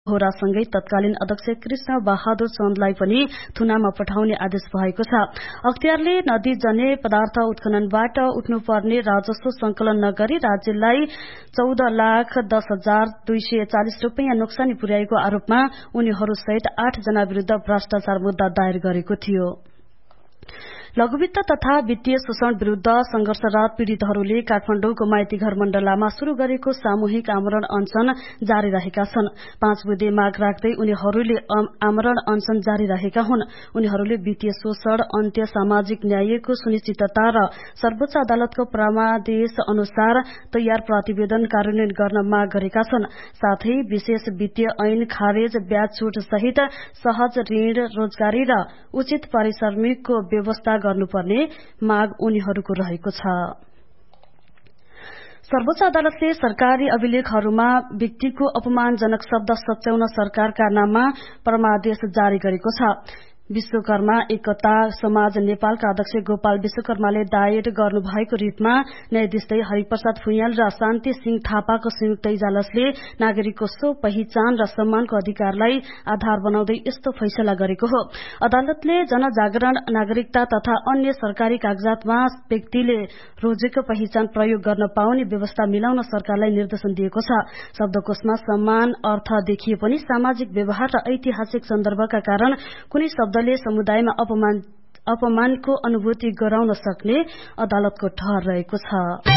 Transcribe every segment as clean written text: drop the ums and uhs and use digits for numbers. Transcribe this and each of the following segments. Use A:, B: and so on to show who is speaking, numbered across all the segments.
A: होरासँगै तत्कालीन अध्यक्ष कृष्ण बहादुर चन्दलाई पनि थुनामा पठाउने आदेश भएको छ। अख्तियारले नदीजन्य पदार्थ उत्खननबाट उठ्नुपर्ने राजस्व संकलन नगरी राज्यलाई 14,10,240 रूपियाँ नोक्सानी पुर्याएको आरोपमा उनीहरू सहित 8 जना विरूद्ध भ्रष्टाचार मुद्दा दायर गरेको थियो। लघुवित्त तथा वित्तीय शोषण विरूद्ध संघर्षरत पीड़ितहरूले काठमाडौँको माइती घर मण्डलामा शुरू गरेको सामूहिक आमरण अनशन जारी रहेका छन्। 5 बुँदे माग राख्दै उनीहरूले आमरण अनशन जारी रहेका हुन्। उनीहरूले वित्तीय शोषण अन्त्य, सामाजिक न्यायको सुनिश्चितता र सर्वोच्च अदालतको परामर्श अनुसार तयार प्रतिवेदन कार्यान्वयन गर्न माग गरेका छन्। साथै विशेष वित्तीय ऐन खारेज, ब्याज छुट सहित सहज ऋण, रोजगारी र उचित पारिश्रमिकको व्यवस्था गर्नुपर्ने माग उनीहरूको रहेको छ। सर्वोच्च अदालतले सरकारी अभिलेखहरूमा व्यक्तिको अपमानजनक शब्द सच्याउन सरकारका नाममा परामर्श जारी गरेको छ। विश्वकर्मा एकता समाज नेपालका अध्यक्ष गोपाल विश्वकर्माले दायर गर्नुभएको रिटमा न्यायाधीश हरिप्रसाद फुयाल र शान्ति सिंह थापाको संयुक्त इजलासले नागरिकको स्व पहिचान र सम्मानको अधिकारलाई आधार बनाउँदै यस्तो फैसला गरेको हो। अदालतले जनजागरण, नागरिकता तथा अन्य सरकारी कागजातमा व्यक्तिले रोजेको पहिचान प्रयोग गर्न पाउने व्यवस्था मिलाउन सरकारलाई निर्देशन दिएको छ। शब्दकोशमा सम्मान अर्थ देखिए पनि सामाजिक व्यवहार र ऐतिहासिक सन्दर्भका कारण कुनै शब्दले समुदायमा अपमानको अनुभूति गराउन सक्ने अदालतको ठहर रहेको छ।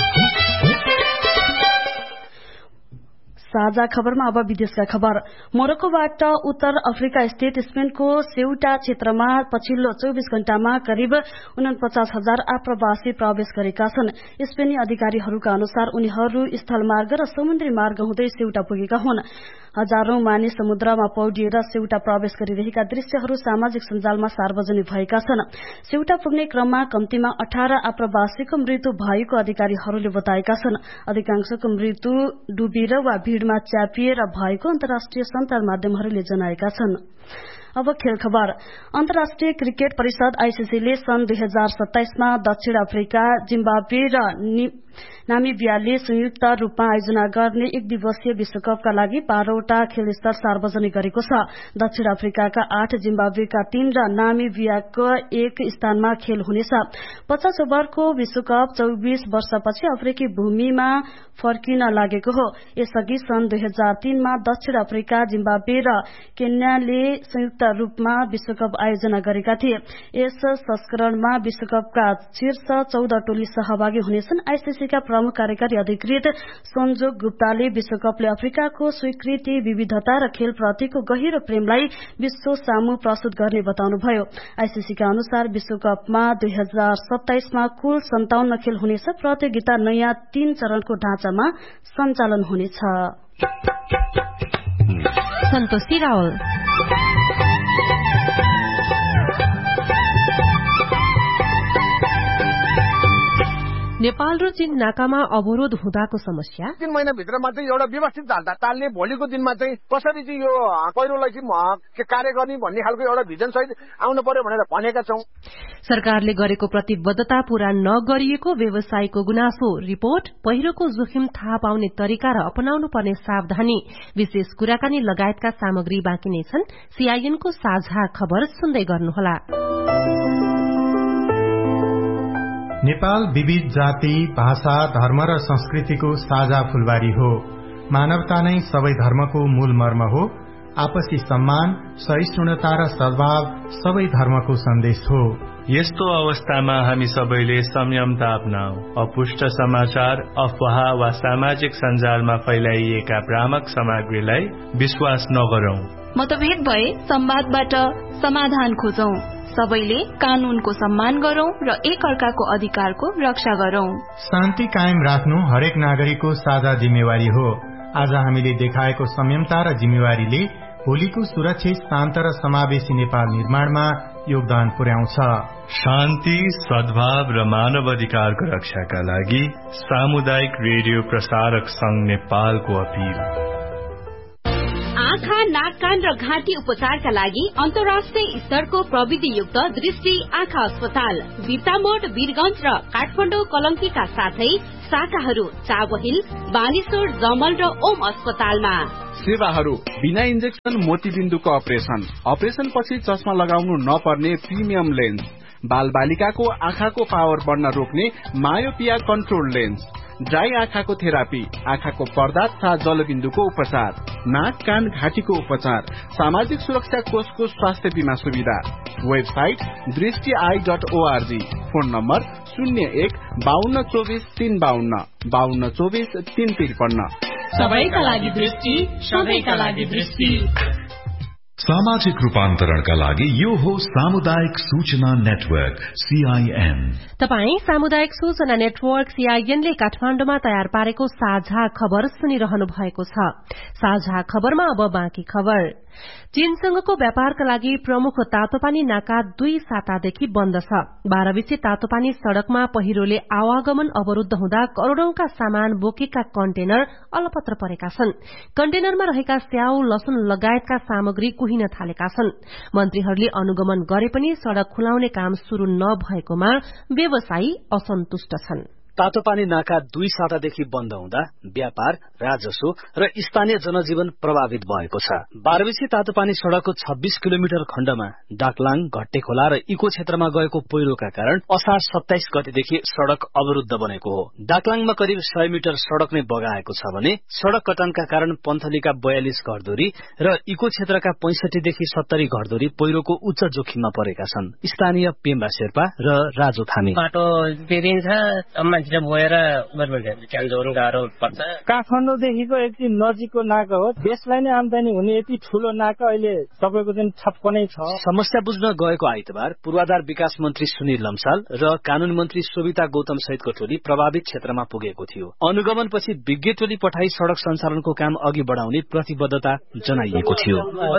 A: साझा खबरमा अब विदेशका खबर। मोरक्कोबाट उत्तर अफ्रिका स्थित स्पेनको सेउटा क्षेत्रमा पछिल्लो 24 घण्टामा करिब 49,000 आप्रवासी प्रवेश गरेका छन्। स्पेनी अधिकारीहरूका अनुसार उनीहरू स्थलमार्ग र समुद्री मार्ग हुँदै सेउटा पुगेका हुन्। हजारौं मानिस समुद्रमा पौडिएर सेउटा प्रवेश गरिरहेका दृश्यहरू सामाजिक सञ्जालमा सार्वजनिक भएका छन्। सेउटा पुग्ने क्रममा कम्तीमा 18 आप्रवासीको मृत्यु भएको अधिकारीहरूले बताएका छन्। अधिकांशको मृत्यु डुबेर वा भीड़मा च्यापिएर भएको अन्तर्राष्ट्रिय सञ्चार माध्यमहरूले जनाएका छन्। अब खेल खबर। अन्तर्राष्ट्रिय क्रिकेट परिषद आईसीसीले सन् 2027 मा दक्षिण अफ्रिका, जिम्बाब्वे र नामिबियाले संयुक्त रूपमा आयोजना गर्ने एक दिवसीय विश्वकपका लागि 12वटा खेलस्थल सार्वजनिक गरेको छ। दक्षिण अफ्रिकाका 8, जिम्बाब्वेका 3 र नामिबियाको 1 स्थानमा खेल हुनेछ। 50 ओभरको विश्वकप 24 वर्षपछि अफ्रिकी भूमिमा फर्किन लागेको हो। यसअघि सन् 2003 मा दक्षिण अफ्रिका, जिम्बाब्वे र केन्याले संयुक्त रूपमा विश्वकप आयोजना गरेका थिए। यस संस्करणमा विश्वकपका शीर्ष 14 टोली सहभागी हुनेछन्। आईसीसीका प्रमुख कार्यकारी अधिकृत संजोग गुप्ताले विश्वकपले अफ्रिकाको स्वीकृति, विविधता र खेलप्रतिको गहिरो प्रेमलाई विश्व सामु प्रस्तुत गर्ने बताउनुभयो। आईसीसीका अनुसार विश्वकपमा 2027 मा कुल 57 खेल हुनेछ। प्रतियोगिता नयाँ 3 चरणको ढाँचामा सञ्चालन हुनेछ।
B: सन्तोषी रावल। नेपाल र चीन नाकामा अवरोध हुँदाको समस्या
C: 3 महिनाभित्रमा चाहिँ एउटा व्यवस्थित तालले भोलिको दिनमा चाहिँ कसरी चाहिँ यो पहिरोलाई चाहिँ कार्य गर्ने भन्ने खालको एउटा भिजन सहित आउनु पर्यो भनेर भनेका छौं।
B: सरकारले गरेको प्रतिबद्धता पूरा नगरिएको व्यवसायीको गुनासो। रिपोर्ट, पहिरोको जोखिम थाहा पाउने तरिका र अपनाउनु पर्ने सावधानी, विशेष कुराकानी लगायतका सामग्री बाँकी नै छन्। सीआईएनको साझा खबर सुन्दै गर्नुहोला।
D: नेपाल विविध जाति, भाषा, धर्म र संस्कृतिको साझा फूलबारी हो। मानवता नै सबै धर्मको मूल मर्म हो। आपसी सम्मान, सहिष्णुता र सद्भाव सबै धर्मको सन्देश हो।
E: यस्तो अवस्थामा हामी सबैले संयमता अपनाऊ। अपुष्ट समाचार, अफवाह वा सामाजिक सञ्जालमा फैलाइएका भ्रामक सामग्रीलाई विश्वास नगरौं।
F: मतभेद भए संवादबाट समाधान खोजौं। सबैले कानूनको सम्मान गरौं र एक अर्काको अधिकारको रक्षा गरौं।
D: शान्ति कायम राख्नु हरेक नागरिकको साझा जिम्मेवारी हो। आज हामीले देखाएको संयमता र जिम्मेवारीले भोलिको सुरक्षित, शान्त र समावेशी नेपाल निर्माणमा योगदान पुर्याउँछ।
E: शान्ति, सद्भाव र मानव अधिकारको रक्षाका लागि सामुदायिक रेडियो प्रसारक संघ नेपालको अपील।
G: आँखा, नाक, कान र घाँटी उपचारका लागि अन्तर्राष्ट्रिय स्तरको प्रविधियुक्त दृष्टि आँखा अस्पताल बिर्तामोड, वीरगंज र काठमाडौँ कलंकीका साथै शाखाहरू चाबहिल, बानेश्वर, जमल र ओम अस्पतालमा।
H: सेवाहरू बिना इन्जेक्सन मोतीबिन्दुको अपरेसन पछि चस्मा लगाउनु नपर्ने प्रिमियम लेन्स, बाल बालिकाको आँखाको पावर बढ्न रोक्ने मायोपिया कन्ट्रोल लेन्स, ड्राई आँखाको थेरापी, आँखाको पर्दा तथा जलबिन्दुको उपचार, नाक, कान, घाँटीको उपचार, सामाजिक सुरक्षा कोषको स्वास्थ्य बीमा सुविधा। Website दृष्टि.org, phone number 01-5224-352, 5224-353।
G: सबैका लागि दृष्टि, सबैका लागि दृष्टि।
I: सामाजिक रूपान्तरणका लागि यो हो सामुदायिक सूचना नेटवर्क CIN।
B: तपाई सामुदायिक सूचना नेटवर्क CIN ले काठमाडौँमा तयार पारेको साझा खबर सुनिरहनु भएको छ। साझा खबरमा अब बाँकी खबर। चीनसँगको व्यापारका लागि प्रमुख तातोपानी नाका 2 सातादेखि बन्द छ। 12 विषे तातोपानी सड़कमा पहिरोले आवागमन अवरूद्ध हुँदा करोड़ौंका सामान बोकेका कन्टेनर अलपत्र परेका छन्। कन्टेनरमा रहेका स्याउ, लसुन लगायतका सामग्री कुहिन थालेका छन्। मन्त्रीहरूले अनुगमन गरे पनि सड़क खुलाउने काम शुरू नभएकोमा व्यवसायी असन्तुष्ट छन्।
J: तातोपानी नाका 2 सातादेखि बन्द हुँदा व्यापार, राजस्व र स्थानीय जनजीवन प्रभावित भएको छ। 12 विषे तातोपानी सड़कको 26 किलोमिटर खण्डमा डाकलाङ, घट्टेखोला र इको क्षेत्रमा गएको पहिरोका कारण असार 27 गतेदेखि सड़क अवरूद्ध बनेको हो। डाकलाङमा करिब 100 मिटर सड़क नै बगाएको छ भने सड़क कटानका कारण पन्थलीका 42 घरधुरी र इको क्षेत्रका 65 देखि 70 घरधुरी पहिरोको उच्च जोखिममा परेका छन्। स्थानीय पेम्बा शेर्पा र राजु थामी
K: बाटो बिग्रिन्छ, भएर गाह्रो पर्छ।
L: काठमाडौँदेखिको एकदम नजिकको नाका हो, देशलाई नै आमदानी हुने यति ठूलो नाका अहिले तपाईको दिन ठप्प नै छ।
J: समस्या बुझ्न गएको आइतबार पूर्वाधार विकास मन्त्री सुनिल लम्साल र कानून मन्त्री सोभिता गौतम सहितको टोली प्रभावित क्षेत्रमा पुगेको थियो। अनुगमनपछि विज्ञ टोली पठाई सड़क सञ्चालनको काम अघि बढाउने प्रतिबद्धता जनाइएको थियो।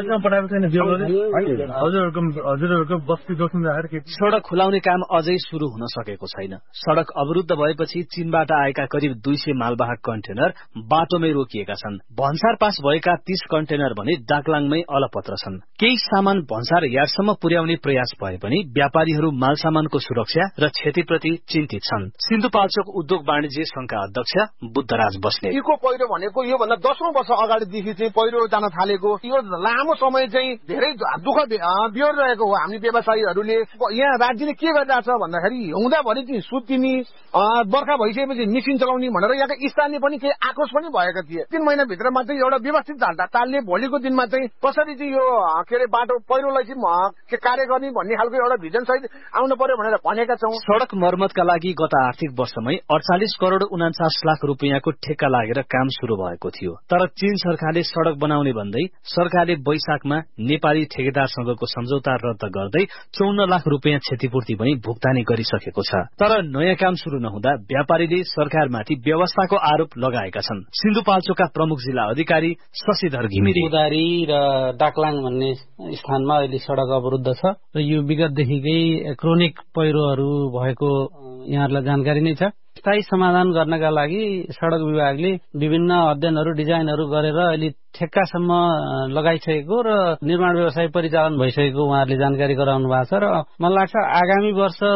J: सड़क खुलाउने काम अझै शुरू हुन सकेको छैन। सड़क अवरुद्ध भएपछि चीनबाट आएका करिब 200 मालवाहक कन्टेनर बाटोमै रोकिएका छन्। भन्सार पास भएका 30 कन्टेनर भने डाकलाङमै अलपत्र छन्। केही सामान भन्सार यार्डसम्म पुर्याउने प्रयास भए पनि व्यापारीहरू माल सामानको सुरक्षा र क्षतिप्रति चिन्तित छन्। सिन्धुपाल्चोक उद्योग वाणिज्य संघका अध्यक्ष बुद्धराज बस्नेत
C: इको पहिरो भनेको यो भन्दा 10औं वर्ष अगाडिदेखि चाहिँ पहिरो जान थालेको, यो लामो समय चाहिँ धेरै दुःख बिहोर रहेको हो। हामी व्यवसायीहरूले यहाँ राज्यले के गरिरहेछ भन्दाखेरि हुँदाभरि चाहिँ सुत्तिनी, बर्खा भइसकेपछि मिसिन चलाउने भनेर यहाँका स्थानीय पनि केही आक्रोश पनि भएका थिए। 3 महिनाभित्रमा चाहिँ एउटा व्यवस्थित तालले भोलिको दिनमा चाहिँ कसरी चाहिँ यो के अरे बाटो पहिरोलाई चाहिँ कार्य गर्ने भन्ने खालको एउटा भिजन सहित आउनु पर्यो भनेर भनेका छौं।
J: सड़क मर्मतका लागि गत आर्थिक वर्षमै 48 करोड़ 49 लाख रुपियाँको ठेक्का लागेर काम शुरू भएको थियो। तर चीन सरकारले सड़क बनाउने भन्दै सरकारले वैशाखमा नेपाली ठेकेदारसँगको सम्झौता रद्द गर्दै 54 लाख रुपियाँ क्षतिपूर्ति पनि भुक्तानी गरिसकेको छ। तर नयाँ काम शुरू नहुँदा व्यापारीले सरकारमाथि व्यवस्थाको आरोप लगाएका छन्। सिन्धुपाल्चोकका प्रमुख जिल्ला अधिकारी शशिधर घिमिरे
M: उदारी र डाकलाङ भन्ने स्थानमा अहिले सड़क अवरुद्ध छ र यो विगतदेखिकै क्रोनिक पहिरोहरू भएको यहाँहरूलाई जानकारी नै छ। स्थायी समाधान गर्नका लागि सड़क विभागले विभिन्न अध्ययनहरू, डिजाइनहरू गरेर अहिले ठेक्कासम्म लगाइसकेको र निर्माण व्यवसाय परिचालन भइसकेको उहाँहरूले जानकारी गराउनु भएको छ र मलाई लाग्छ आगामी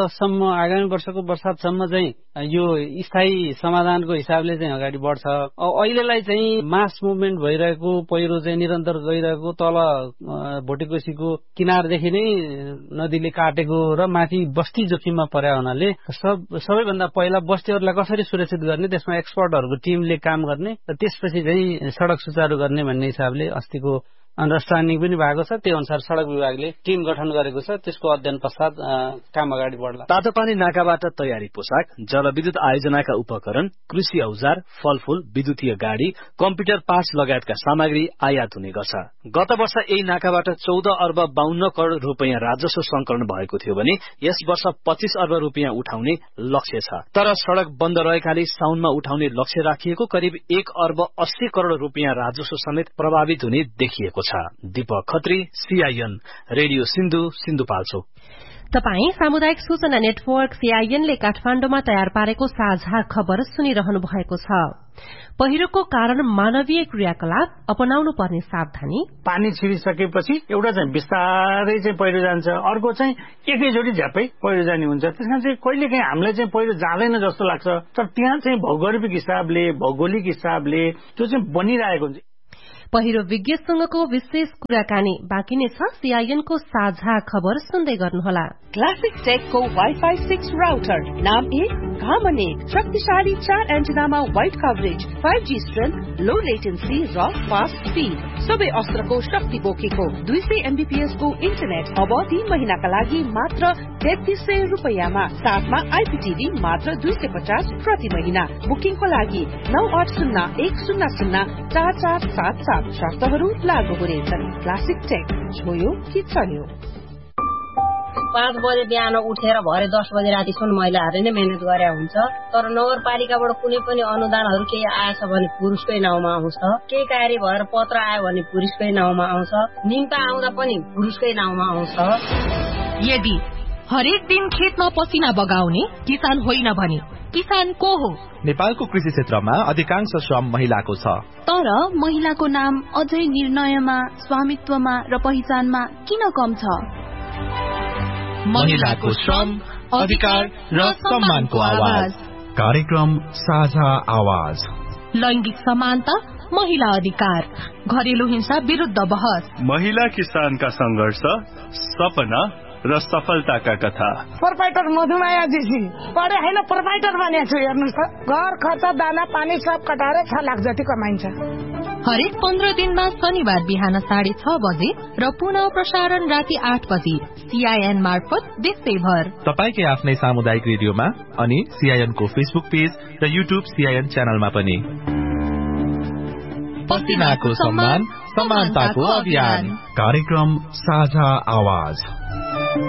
M: वर्षको बर्सातसम्म चाहिँ यो स्थायी समाधानको हिसाबले चाहिँ अगाडि बढ्छ। अहिलेलाई चाहिँ मास मुभमेन्ट भइरहेको पहिरो चाहिँ निरन्तर गइरहेको तल भोटेकोसीको किनारदेखि नै नदीले काटेको र माथि बस्ती जोखिममा पर्या हुनाले सबैभन्दा पहिला बस्तीहरूलाई कसरी सुरक्षित गर्ने त्यसमा एक्सपर्टहरूको टिमले काम गर्ने र त्यसपछि चाहिँ सड़क सुचारू गर्ने भन्ने हिसाबले अस्तिको अन्डरस्ट्यान्डिङ पनि भएको छ। त्यो अनुसार सड़क विभागले टिम गठन गरेको छ। त्यसको अध्ययन पश्चात काम अगाडि बढ्ला।
J: तातोपानी नाकाबाट तयारी पोसाक, जलविद्युत आयोजनाका उपकरण, कृषि औजार, फलफूल, विद्युतीय गाड़ी, कम्प्युटर पार्ट्स लगायतका सामग्री आयात हुने गर्छ। गत वर्ष यही नाकाबाट 14 अर्ब 52 करोड़ रुपियाँ राजस्व संकलन भएको थियो भने यस वर्ष 25 अर्ब रुपियाँ उठाउने लक्ष्य छ। तर सड़क बन्द रहेकाले साउनमा उठाउने लक्ष्य राखिएको करिब 1 अर्ब 80 करोड़ रुपियाँ राजस्व समेत प्रभावित हुने देखिएको छ। Deepak Khatri, CIN, radio Sindhu, Sindhupalchok.
B: तपाई सामुदायिक सूचना नेटवर्क CIN ले काठमाण्डुमा तयार पारेको साझा खबर सुनिरहनु भएको छ। पहिरोको कारण मानवीय क्रियाकलाप अपनाउनु पर्ने सावधानी।
L: पानी छिरिसकेपछि एउटा चाहिँ बिस्तारै चाहिँ पहिरो जान्छ, अर्को चाहिँ एकैचोटि झ्यापै पहिरो जाने हुन्छ। त्यसकारण चाहिँ कहिलेकाहीँ हामीलाई चाहिँ पहिरो जाँदैन जस्तो लाग्छ, तर त्यहाँ चाहिँ भौगोलिक हिसाबले भौगोलिक हिसाबले त्यो चाहिँ बनिरहेको हुन्छ।
B: पहिरो विज्ञसँगको विशेष कुराकानी बाँकी नै छ। CIN को साझा खबर सुन्दै गर्नुहोला।
N: क्लासिक टेकको वाइफाई 6 राउटर, नाम 1, घामन 1, शक्तिशाली 4 एन्टिनामा वाइड कभरेज, 5G स्ट्रेन्थ, लो लेटेन्सी र फास्ट स्पीड, सबै अस्त्रको शक्ति बोकेको 200 Mbps को इन्टरनेट अब 3 महिनाका लागि मात्र 3300 रुपैयाँमा, साथमा IPTV मात्र 250 प्रति महिना। बुकिङको लागि 9801004477, शर्तहरू लागू हुनेछन्। क्लासिक टेक, छोयो कि चल्यो।
O: 5 बजे बिहान उठेर भरे 10 बजे रातिसम्म महिलाहरूले नै मेहनत गरे हुन्छ, तर नगरपालिकाबाट कुनै पनि अनुदानहरू केही आएछ भने पुरुषकै नाउँमा आउँछ, केही कार्य भएर पत्र आयो भने पुरुषकै नाउँमा आउँछ, निम्ता आउँदा पनि पुरुषकै नाउँमा आउँछ।
G: यदि हरेक दिन खेतमा पसिना बगाउने किसान होइन भने किसान को हो?
P: नेपालको कृषि क्षेत्रमा अधिकांश श्रम महिलाको छ,
F: तर महिलाको नाम अझै निर्णयमा, स्वामित्वमा र पहिचानमा किन कम छ?
P: महिलाको श्रम, अधिकार र सम्मानको आवाज।
I: कार्यक्रम साझा आवाज।
G: लैंगिक समानता, महिला अधिकार, घरेलु हिंसा विरुद्ध बहस,
E: महिला किसानका संघर्ष, सपना र सफलताका कथा।
Q: प्रोपाइटर मधुमाया जीसी पढे हैन, प्रोपाइटर बनेको छु। हेर्नुस् त, घर खर्च, दाना पानी सब कटाएर 6 लाख जति कमाइन्छ।
G: हरेक 15 दिनमा शनिबार बिहान 6:30 बजे र पुनः प्रसारण राति 8 बजे CIN मार्फत देशैभर।
P: तपाईकै आफ्नै सामुदायिक रेडियोमा अनि CIN को फेसबुक पेज र YouTube CIN च्यानलमा पनि। पसिनाको सम्मान, समानताको अभियान।
I: कार्यक्रम साझा आवाज।